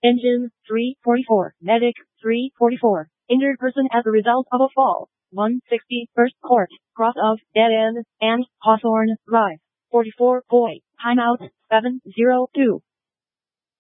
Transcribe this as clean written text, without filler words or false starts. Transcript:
Engine 344. Medic 344. Injured person as a result of a fall. 160 First Court. Cross of Dead End and Hawthorne Drive. 44 Boy. Timeout 702.